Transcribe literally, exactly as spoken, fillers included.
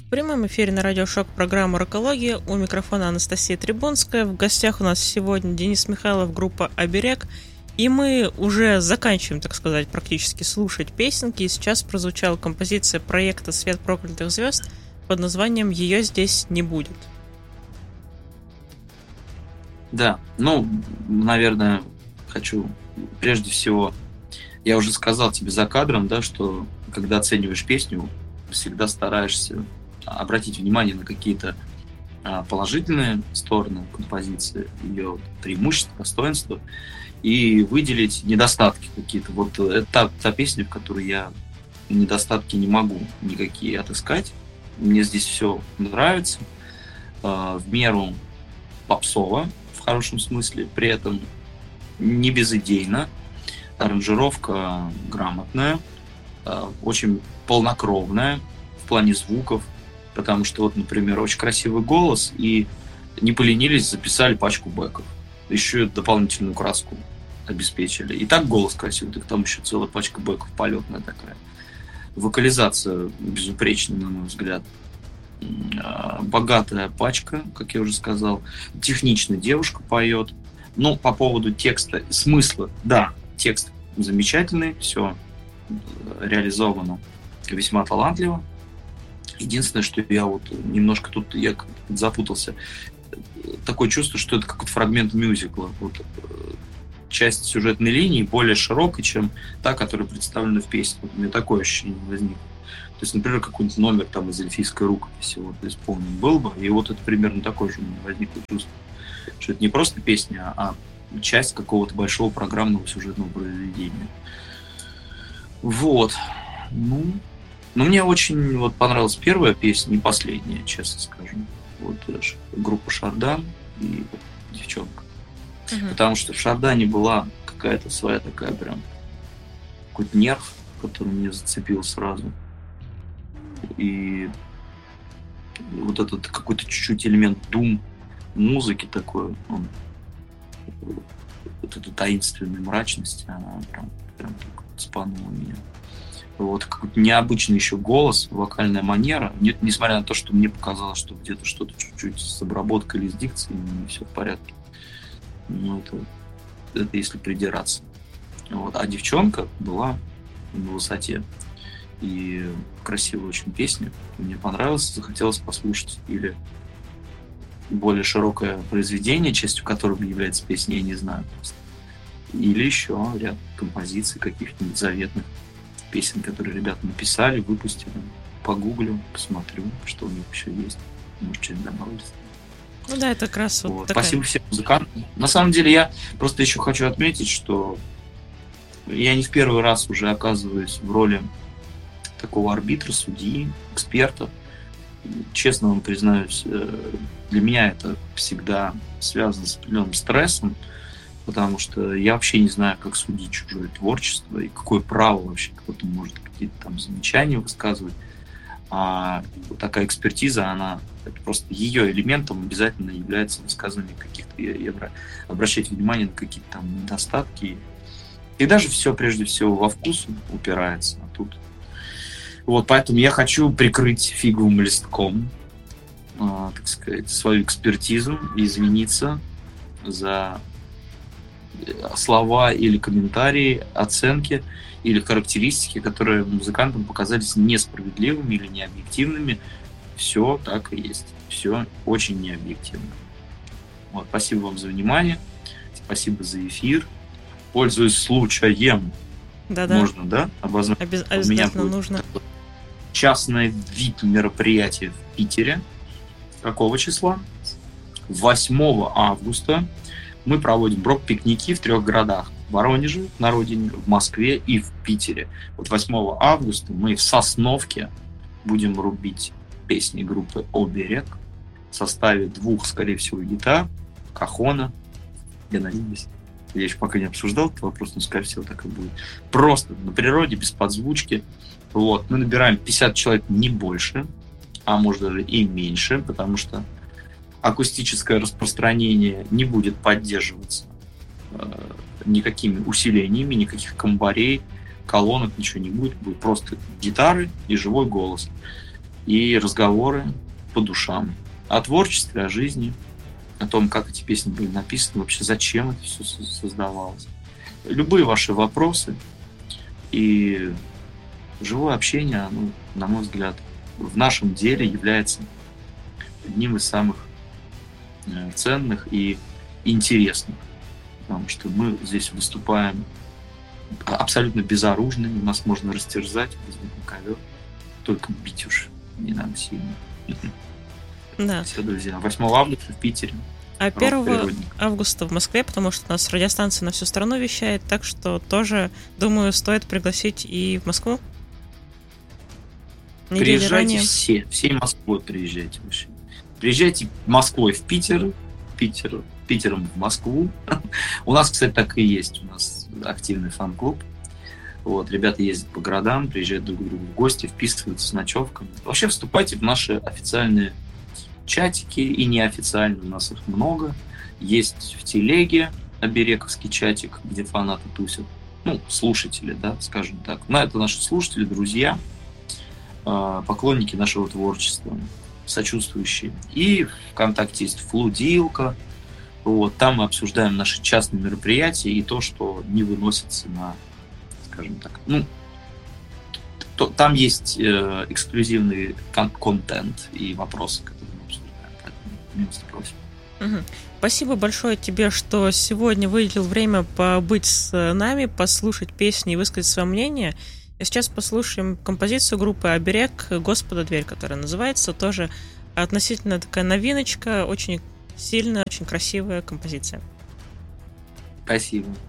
В прямом эфире на радио Шок программа «Рокология». У микрофона Анастасия Трибунская. В гостях у нас сегодня Денис Михайлов, группа «Оберег». И мы уже заканчиваем, так сказать, практически слушать песенки. И сейчас прозвучала композиция проекта «Свет проклятых звезд» под названием «Ее здесь не будет». Да, ну, наверное, хочу прежде всего... Я уже сказал тебе за кадром, да, что когда оцениваешь песню, всегда стараешься обратить внимание на какие-то положительные стороны композиции, ее преимущества, достоинства, и выделить недостатки какие-то. Вот это та, та песня, в которой я недостатки не могу никакие отыскать. Мне здесь все нравится, в меру попсово, в хорошем смысле, при этом не безидейно, аранжировка грамотная, очень полнокровная в плане звуков, потому что вот, например, очень красивый голос, и не поленились, записали пачку бэков. Еще и дополнительную краску обеспечили. И так голос красивый, так там еще целая пачка бэков полетная такая. Вокализация безупречная, на мой взгляд. Богатая пачка, как я уже сказал. Технично девушка поет. Ну, по поводу текста, смысла, да, текст замечательный, все реализовано весьма талантливо. Единственное, что я вот немножко тут я запутался. Такое чувство, что это какой-то фрагмент мюзикла. Вот, часть сюжетной линии более широкая, чем та, которая представлена в песне. Вот у меня такое ощущение возникло. То есть, например, какой-нибудь номер там из эльфийской рукописи вот, исполнен был бы, и вот это примерно такое же у меня возникло чувство. Что это не просто песня, а часть какого-то большого программного сюжетного произведения. Вот. Ну, но мне очень вот понравилась первая песня, не последняя, честно скажу. Вот группа Шардан и девчонка. Uh-huh. Потому что в Шардане была какая-то своя такая прям какой-то нерв, который меня зацепил сразу. И вот этот какой-то чуть-чуть элемент дум музыки такой, он, вот эта таинственная мрачность, она прям, прям так спанула меня. Вот какой-то необычный еще голос, вокальная манера, не, несмотря на то, что мне показалось, что где-то что-то чуть-чуть с обработкой или с дикцией, не все в порядке. Ну, это, это если придираться. Вот. А девчонка была на высоте. И красивая очень песня. Мне понравилось, захотелось послушать. Или более широкое произведение, частью которого является песня, я не знаю. Или еще ряд композиций каких-нибудь заветных песен, которые ребята написали, выпустили. Погуглю, посмотрю, что у них еще есть. Может, что-нибудь добавить. Ну да, это как раз вот, вот. Такая... Спасибо всем музыкантам. На самом деле, я просто еще хочу отметить, что я не в первый раз уже оказываюсь в роли такого арбитра, судьи, эксперта. Честно вам признаюсь, для меня это всегда связано с определенным стрессом, потому что я вообще не знаю, как судить чужое творчество и какое право вообще кто-то может какие-то там замечания высказывать. А вот такая экспертиза, она это просто ее элементом обязательно является высказывание каких-то, и, и обращать внимание на какие-то там недостатки. И даже все прежде всего во вкус упирается. А тут вот, поэтому я хочу прикрыть фиговым листком, э, так сказать, свою экспертизу и извиниться за слова или комментарии, оценки или характеристики, которые музыкантам показались несправедливыми или необъективными. Все так и есть. Все очень необъективно. Вот, спасибо вам за внимание. Спасибо за эфир. Пользуясь случаем, Да-да. можно, да, обозначить? Обяз... Обязательно нужно. Частное ви ай пи-мероприятие в Питере. Какого числа? восьмого августа мы проводим брок-пикники в трех городах. В Воронеже, на родине, в Москве и в Питере. Вот восьмого августа мы в Сосновке будем рубить песни группы «Оберег» в составе двух, скорее всего, гитар, кахона. Я надеюсь. Я еще пока не обсуждал этот вопрос, но, скорее всего, так и будет. Просто на природе, без подзвучки. Вот. Мы набираем пятьдесят человек, не больше, а может даже и меньше, потому что акустическое распространение не будет поддерживаться э, никакими усилениями, никаких комбарей, колонок, ничего не будет. Будет просто гитары и живой голос. и разговоры по душам. О творчестве, о жизни, о том, как эти песни были написаны, вообще зачем это все создавалось. Любые ваши вопросы и живое общение, ну, на мой взгляд, в нашем деле является одним из самых ценных и интересных. Потому что мы здесь выступаем абсолютно безоружными, нас можно растерзать, возьмить на ковер, только бить уж не надо сильно. Да. Все, друзья. восьмого августа в Питере. А первого августа в Москве, потому что у нас радиостанция на всю страну вещает, так что тоже, думаю, стоит пригласить и в Москву. Недели приезжайте ранее. все, всей Москвой приезжайте вообще. Приезжайте Москвой в Питер, Питер, Питером в Москву. У нас, кстати, так и есть. У нас активный фан-клуб. Вот, ребята ездят по городам, приезжают друг к другу в гости, вписываются с ночевками. Вообще вступайте в наши официальные чатики и неофициальные, у нас их много. Есть в телеге оберековский чатик, где фанаты тусят. Ну, слушатели, да, скажем так. Но это наши слушатели, друзья, поклонники нашего творчества, сочувствующие. И ВКонтакте есть флудилка. Вот, там мы обсуждаем наши частные мероприятия и то, что не выносится на, скажем так, ну, то, там есть э, эксклюзивный кон- контент и вопросы, которые мы обсуждаем. Поэтому милости просим. Угу. Спасибо большое тебе, что сегодня выделил время побыть с нами, послушать песни и высказать свое мнение. И сейчас послушаем композицию группы «Оберег» «Господа дверь», которая называется. Тоже относительно такая новиночка, очень сильная, очень красивая композиция. Спасибо.